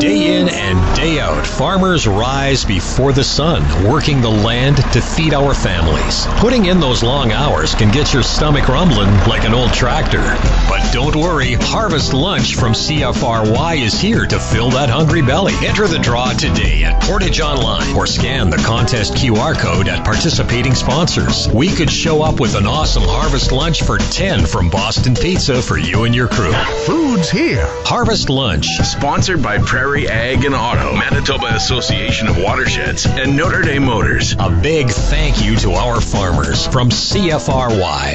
Day in and day out, farmers rise before the sun, working the land to feed our families. Putting in those long hours can get your stomach rumbling like an old tractor. But don't worry, Harvest Lunch from CFRY is here to fill that hungry belly. Enter the draw today at Portage Online or scan the contest QR code at participating sponsors. We could show up with an awesome Harvest Lunch for 10 from Boston Pizza for you and your crew. Food's here. Harvest Lunch. Sponsored by Prairie Ag and Auto, Manitoba Association of Watersheds, and Notre Dame Motors. A big thank you to our farmers from CFRY.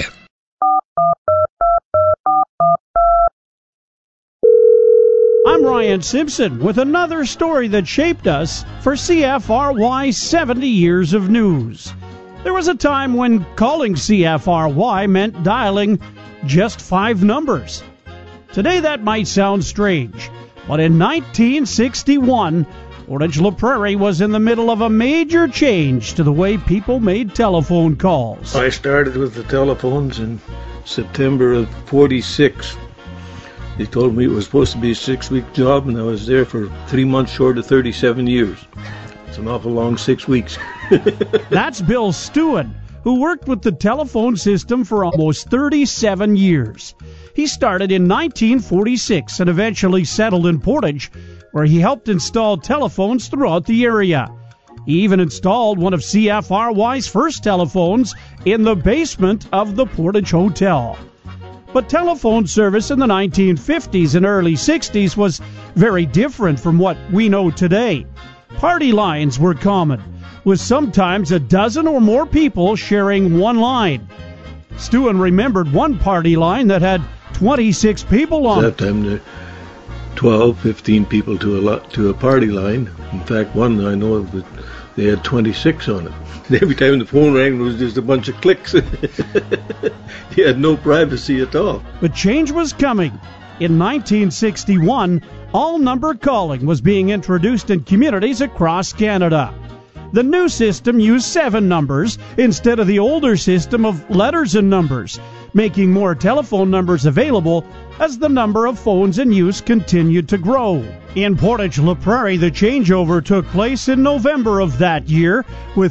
I'm Ryan Simpson with another story that shaped us for CFRY's 70 years of news. There was a time when calling CFRY meant dialing just 5 numbers. Today that might sound strange, but in 1961, Portage-La Prairie was in the middle of a major change to the way people made telephone calls. I started with the telephones in September of 46. They told me it was supposed to be a 6-week job, and I was there for 3 months short of 37 years. It's an awful long 6 weeks. That's Bill Stewart, who worked with the telephone system for almost 37 years. He started in 1946 and eventually settled in Portage, where he helped install telephones throughout the area. He even installed one of CFRY's first telephones in the basement of the Portage Hotel. But telephone service in the 1950s and early 60s was very different from what we know today. Party lines were common, with sometimes a dozen or more people sharing one line. Stewart remembered one party line that had 26 people on it. At that time, there 12, 15 people to a party line. In fact, one I know of, they had 26 on it. Every time the phone rang, it was just a bunch of clicks. You had no privacy at all. But change was coming. In 1961, all-number calling was being introduced in communities across Canada. The new system used 7 numbers instead of the older system of letters and numbers, making more telephone numbers available as the number of phones in use continued to grow. In Portage-La Prairie, the changeover took place in November of that year, with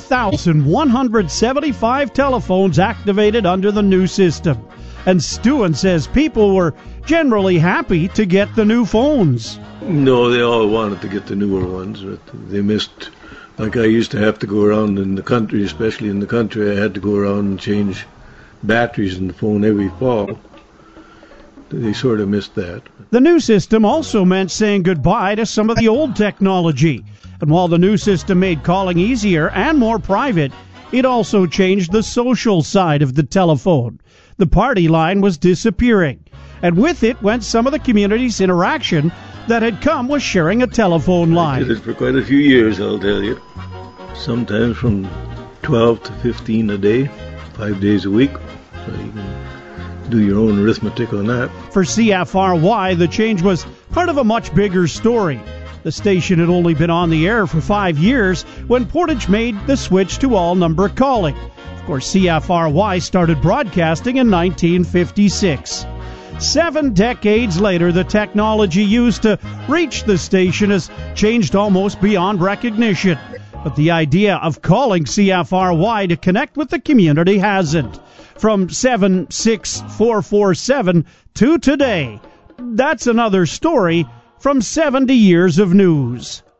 4,175 telephones activated under the new system. And Stewart says people were generally happy to get the new phones. No, they all wanted to get the newer ones, but they missed. Like I used to have to go around in the country, especially in the country, I had to go around and change batteries in the phone every fall. They sort of missed that. The new system also meant saying goodbye to some of the old technology. And while the new system made calling easier and more private, it also changed the social side of the telephone. The party line was disappearing, and with it went some of the community's interaction that had come with sharing a telephone line. I did it for quite a few years, I'll tell you. Sometimes from 12 to 15 a day, 5 days a week. So you can do your own arithmetic on that. For CFRY, the change was part of a much bigger story. The station had only been on the air for 5 years when Portage made the switch to all-number calling. Of course, CFRY started broadcasting in 1956. 7 decades later, the technology used to reach the station has changed almost beyond recognition. But the idea of calling CFRY to connect with the community hasn't. From 76447 to today, that's another story from 70 years of news.